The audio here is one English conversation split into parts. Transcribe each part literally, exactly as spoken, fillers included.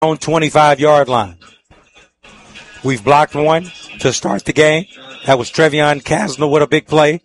own twenty-five-yard line. We've blocked one to start the game. That was Trevion Kasner with a big play.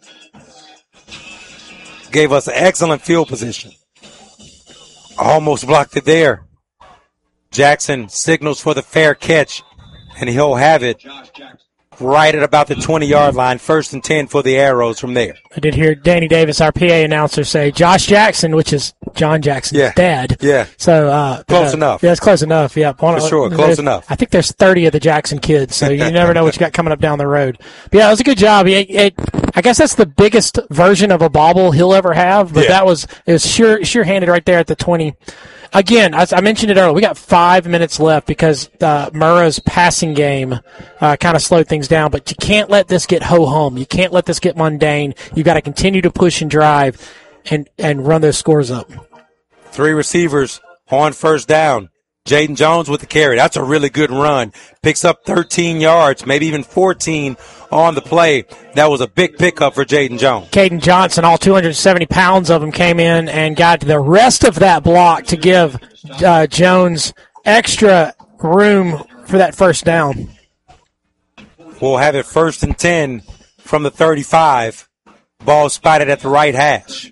Gave us excellent field position. Almost blocked it there. Jackson signals for the fair catch, and he'll have it right at about the twenty-yard line, first and ten for the Arrows from there. I did hear Danny Davis, our P A announcer, say Josh Jackson, which is John Jackson's yeah. dad. Yeah. So uh, close uh, enough. Yeah, it's close enough. Yeah, for sure, close enough. I think there's thirty of the Jackson kids, so you never know what you got coming up down the road. But yeah, it was a good job. It, it, I guess that's the biggest version of a bobble he'll ever have. But yeah. that was it was sure sure handed right there at the twenty. Again, as I mentioned it earlier, we got five minutes left because uh, Murrah's passing game uh, kind of slowed things down. But you can't let this get ho-hum. You can't let this get mundane. You've got to continue to push and drive and, and run those scores up. Three receivers on first down. Jaden Jones with the carry. That's a really good run. Picks up thirteen yards, maybe even fourteen on the play. That was a big pickup for Jaden Jones. Caden Johnson, all two hundred seventy pounds of him, came in and got the rest of that block to give uh, Jones extra room for that first down. We'll have it first and ten from the thirty-five. Ball spotted at the right hash.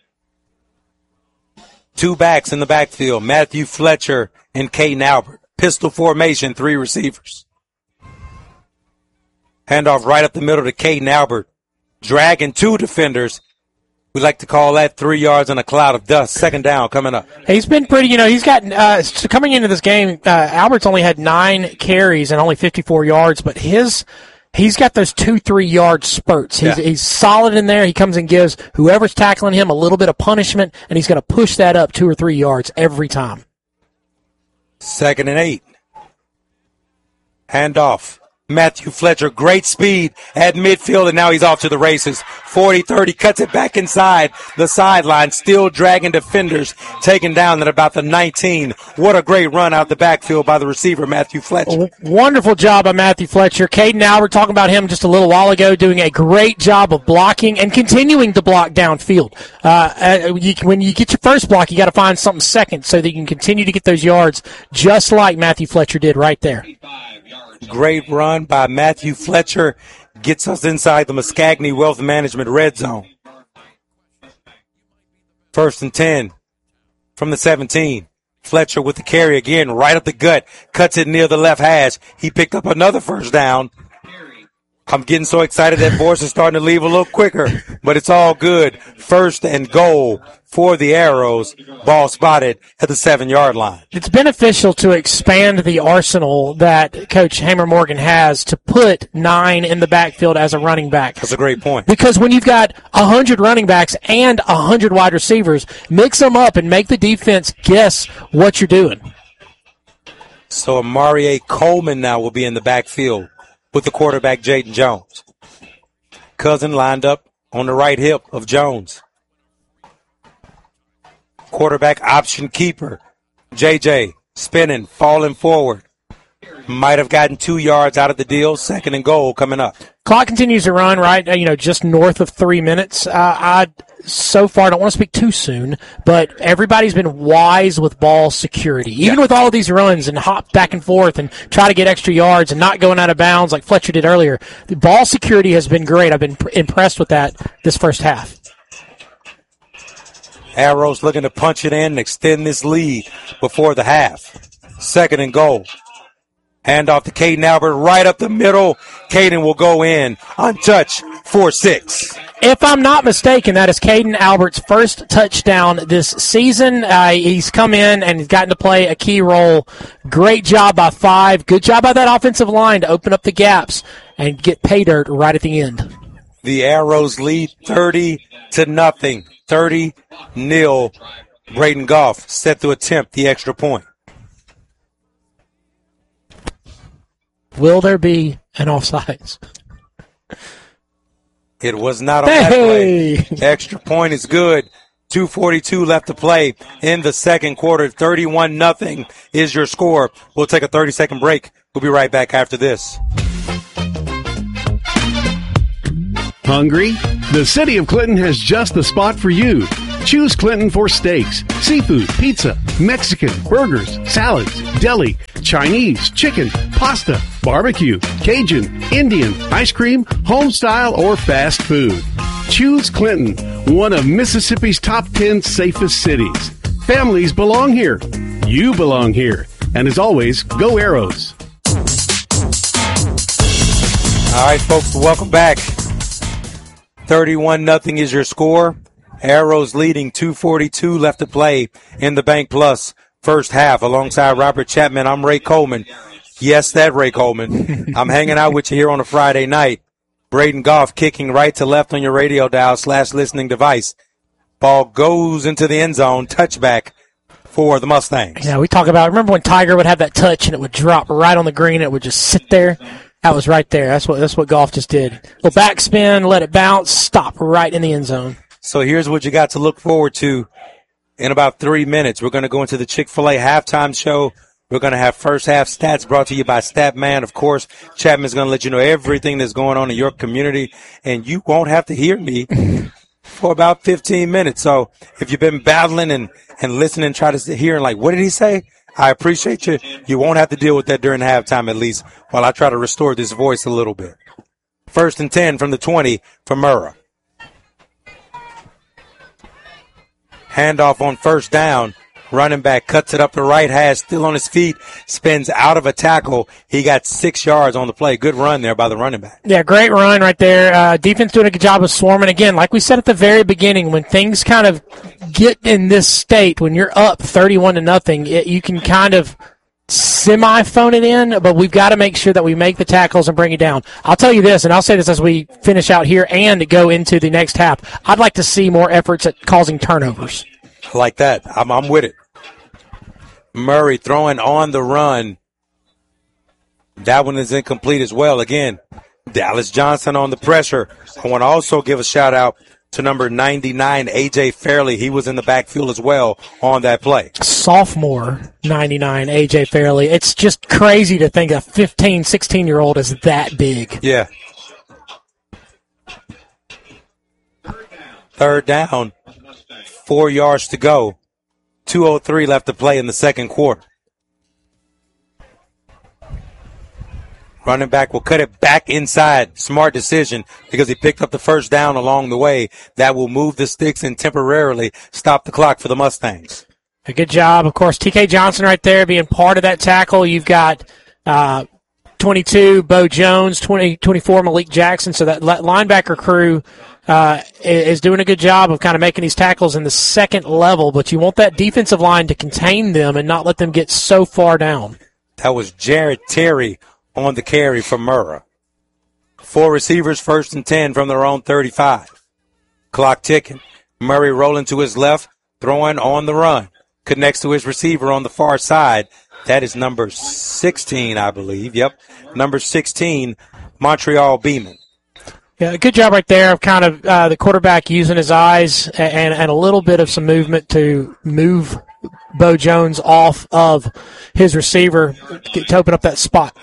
Two backs in the backfield, Matthew Fletcher and Caden Albert. Pistol formation, three receivers. Handoff right up the middle to Caden Albert. Dragging two defenders. We like to call that three yards in a cloud of dust. Second down coming up. He's been pretty, you know, he's got, uh, coming into this game, uh, Albert's only had nine carries and only fifty-four yards, but his, he's got those two, three yard spurts. He's, yeah. he's solid in there. He comes and gives whoever's tackling him a little bit of punishment, and he's going to push that up two or three yards every time. Second and eight. Handoff. Matthew Fletcher, great speed at midfield, and now he's off to the races. forty thirty, cuts it back inside the sideline, still dragging defenders, taken down at about the nineteen. What a great run out the backfield by the receiver, Matthew Fletcher. Wonderful job by Matthew Fletcher. Caden Albert, talking about him just a little while ago, doing a great job of blocking and continuing to block downfield. Uh, you, when you get your first block, you got to find something second so that you can continue to get those yards, just like Matthew Fletcher did right there. Great run by Matthew Fletcher. Gets us inside the Muskogee Wealth Management red zone. First and ten from the seventeen. Fletcher with the carry again, right up the gut. Cuts it near the left hash. He picked up another first down. I'm getting so excited that voice is starting to leave a little quicker, but it's all good. First and goal for the Arrows. Ball spotted at the seven-yard line. It's beneficial to expand the arsenal that Coach Hamer Morgan has to put nine in the backfield as a running back. That's a great point. Because when you've got one hundred running backs and one hundred wide receivers, mix them up and make the defense guess what you're doing. So Amari Coleman now will be in the backfield with the quarterback, Jaden Jones. Cousin lined up on the right hip of Jones. Quarterback option keeper, J J, spinning, falling forward. Might have gotten two yards out of the deal. Second and goal coming up. Clock continues to run, right, you know, just north of three minutes. Uh, I, so far, don't want to speak too soon, but everybody's been wise with ball security. Even yeah. with all of these runs and hop back and forth and try to get extra yards and not going out of bounds like Fletcher did earlier, the ball security has been great. I've been impressed with that this first half. Arrows looking to punch it in and extend this lead before the half. Second and goal. Handoff to Caden Albert right up the middle. Caden will go in untouched for six. If I'm not mistaken, that is Caden Albert's first touchdown this season. Uh, he's come in and he's gotten to play a key role. Great job by five. Good job by that offensive line to open up the gaps and get pay dirt right at the end. The Arrows lead thirty to nothing. thirty nil. Braden Goff set to attempt the extra point. Will there be an offsides? It was not on hey. that play. Extra point is good. two forty-two left to play in the second quarter. thirty-one nothing is your score. We'll take a thirty-second break. We'll be right back after this. Hungry? The City of Clinton has just the spot for you. Choose Clinton for steaks, seafood, pizza, Mexican, burgers, salads, deli, Chinese, chicken, pasta, barbecue, Cajun, Indian, ice cream, home style, or fast food. Choose Clinton, one of Mississippi's top ten safest cities. Families belong here. You belong here. And as always, go Arrows. All right, folks, welcome back. thirty-one nothing is your score. Arrows leading, two forty-two left to play in the Bank Plus first half. Alongside Robert Chapman, I'm Ray Coleman. Yes, that Ray Coleman. I'm hanging out with you here on a Friday night. Braden Goff kicking right to left on your radio dial slash listening device. Ball goes into the end zone, touchback for the Mustangs. Yeah, we talk about, remember when Tiger would have that touch and it would drop right on the green, it would just sit there? That was right there. That's what that's what Goff just did. Little backspin, let it bounce, stop right in the end zone. So here's what you got to look forward to in about three minutes. We're going to go into the Chick-fil-A halftime show. We're going to have first half stats brought to you by Statman. Of course, Chapman's going to let you know everything that's going on in your community, and you won't have to hear me for about fifteen minutes. So if you've been battling and, and listening, try to sit here and like, what did he say? I appreciate you. You won't have to deal with that during halftime, at least, while I try to restore this voice a little bit. First and ten from the twenty for Murrah. Handoff on first down. Running back cuts it up the right hash, still on his feet, spins out of a tackle. He got six yards on the play. Good run there by the running back. Yeah, great run right there. Uh, defense doing a good job of swarming. Again, like we said at the very beginning, when things kind of get in this state, when you're up thirty-one to nothing, it, you can kind of semi-phone it in, but we've got to make sure that we make the tackles and bring it down. I'll tell you this, and I'll say this as we finish out here and go into the next half. I'd like to see more efforts at causing turnovers. Like that. I'm, I'm with it. Murray throwing on the run. That one is incomplete as well. Again, Dallas Johnson on the pressure. I want to also give a shout-out to number ninety-nine, A J Fairley. He was in the backfield as well on that play. Sophomore ninety-nine, A J Fairley. It's just crazy to think a fifteen, sixteen-year-old is that big. Yeah. Third down. Four yards to go. two oh three left to play in the second quarter. Running back will cut it back inside. Smart decision because he picked up the first down along the way. That will move the sticks and temporarily stop the clock for the Mustangs. A good job. Of course, T K Johnson right there being part of that tackle. You've got uh, twenty-two, Bo Jones, twenty, twenty-four, Malik Jackson. So that linebacker crew uh, is doing a good job of kind of making these tackles in the second level, but you want that defensive line to contain them and not let them get so far down. That was Jared Terry on the carry for Murrah. Four receivers, first and ten from their own thirty-five. Clock ticking. Murray rolling to his left, throwing on the run. Connects to his receiver on the far side. That is number sixteen, I believe. Yep, number sixteen, Montreal Beeman. Yeah, good job right there of kind of uh, the quarterback using his eyes and, and a little bit of some movement to move Bo Jones off of his receiver to open up that spot.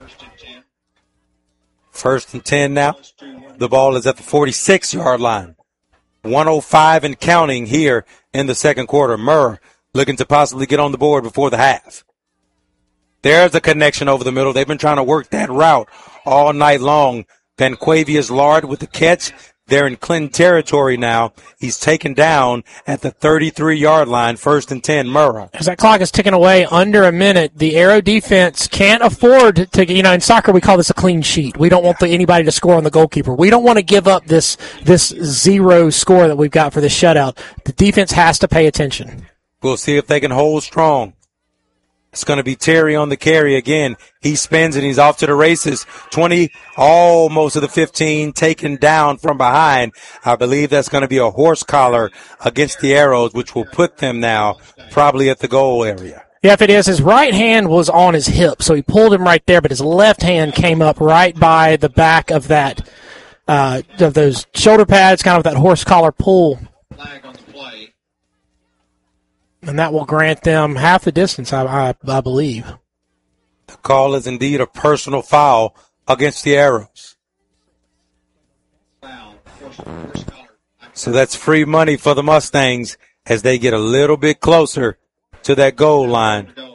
First and ten now. The ball is at the forty-six-yard line. one oh five and counting here in the second quarter. Murr looking to possibly get on the board before the half. There's a connection over the middle. They've been trying to work that route all night long. Vanquavius Lard with the catch. They're in Clinton territory now. He's taken down at the thirty-three-yard line, first and ten, Murrah. As that clock is ticking away under a minute, the Arrow defense can't afford to, you know, in soccer we call this a clean sheet. We don't want the, anybody to score on the goalkeeper. We don't want to give up this this zero score that we've got for this shutout. The defense has to pay attention. We'll see if they can hold strong. It's going to be Terry on the carry again. He spins and he's off to the races. twenty, almost to the fifteen, taken down from behind. I believe that's going to be a horse collar against the Arrows, which will put them now probably at the goal area. Yeah, if it is, his right hand was on his hip, so he pulled him right there, but his left hand came up right by the back of that, uh, of those shoulder pads, kind of that horse collar pull. Flag on the play. And that will grant them half the distance, I, I, I believe. The call is indeed a personal foul against the Arrows. Foul. Horse collar. So that's free money for the Mustangs as they get a little bit closer to that goal line.